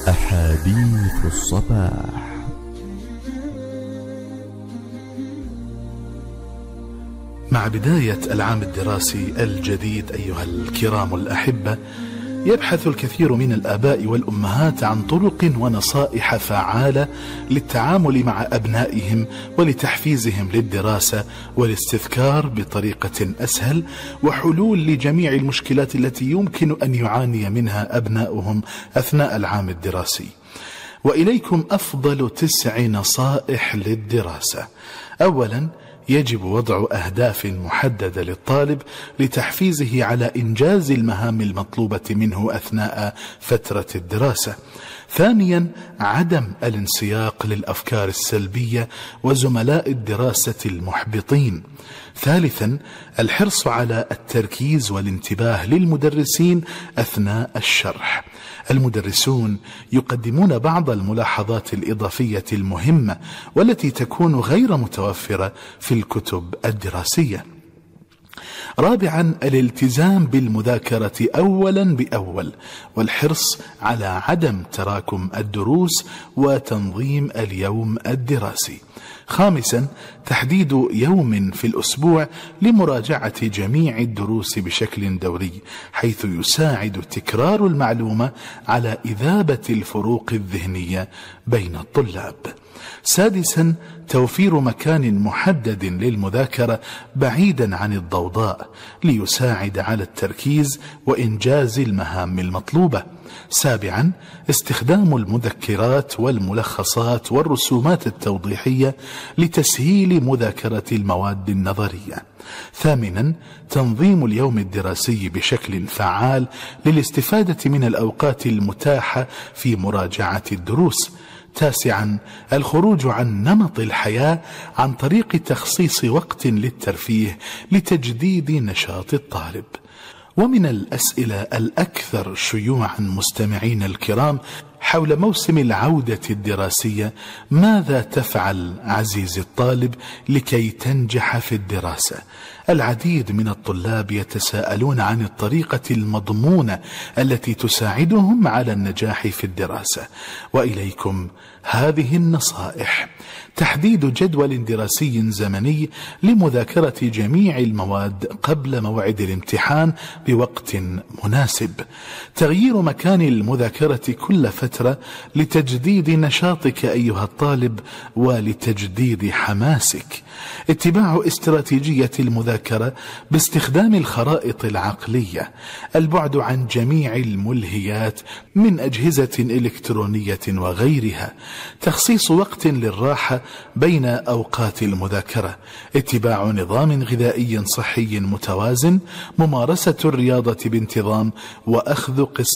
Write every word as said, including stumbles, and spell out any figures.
أحاديث الصباح. مع بداية العام الدراسي الجديد أيها الكرام الأحبة، يبحث الكثير من الآباء والأمهات عن طرق ونصائح فعالة للتعامل مع أبنائهم ولتحفيزهم للدراسة والاستذكار بطريقة أسهل، وحلول لجميع المشكلات التي يمكن أن يعاني منها أبناؤهم أثناء العام الدراسي. وإليكم أفضل تسع نصائح للدراسة. أولا، يجب وضع أهداف محددة للطالب لتحفيزه على إنجاز المهام المطلوبة منه أثناء فترة الدراسة. ثانيا، عدم الانسياق للأفكار السلبية وزملاء الدراسة المحبطين. ثالثا، الحرص على التركيز والانتباه للمدرسين أثناء الشرح. المدرسون يقدمون بعض الملاحظات الإضافية المهمة والتي تكون غير متوفرة في الكتب الدراسية. رابعا، الالتزام بالمذاكرة أولا بأول، والحرص على عدم تراكم الدروس وتنظيم اليوم الدراسي. خامسا، تحديد يوم في الأسبوع لمراجعة جميع الدروس بشكل دوري، حيث يساعد تكرار المعلومة على إذابة الفروق الذهنية بين الطلاب. سادسا، توفير مكان محدد للمذاكرة بعيدا عن الضوضاء ليساعد على التركيز وإنجاز المهام المطلوبة. سابعا، استخدام المذكرات والملخصات والرسومات التوضيحية لتسهيل مذاكرة المواد النظرية. ثامنا، تنظيم اليوم الدراسي بشكل فعال للاستفادة من الأوقات المتاحة في مراجعة الدروس. تاسعا، الخروج عن نمط الحياة عن طريق تخصيص وقت للترفيه لتجديد نشاط الطالب. ومن الأسئلة الأكثر شيوعا مستمعين الكرام حول موسم العودة الدراسية: ماذا تفعل عزيزي الطالب لكي تنجح في الدراسة؟ العديد من الطلاب يتساءلون عن الطريقة المضمونة التي تساعدهم على النجاح في الدراسة، وإليكم هذه النصائح. تحديد جدول دراسي زمني لمذاكرة جميع المواد قبل موعد الامتحان بوقت مناسب. تغيير مكان المذاكرة كل فترة لتجديد نشاطك أيها الطالب ولتجديد حماسك. اتباع استراتيجية المذاكرة باستخدام الخرائط العقلية. البعد عن جميع الملهيات من أجهزة إلكترونية وغيرها. تخصيص وقت للراحة بين أوقات المذاكرة. اتباع نظام غذائي صحي متوازن. ممارسة الرياضة بانتظام، وأخذ قسط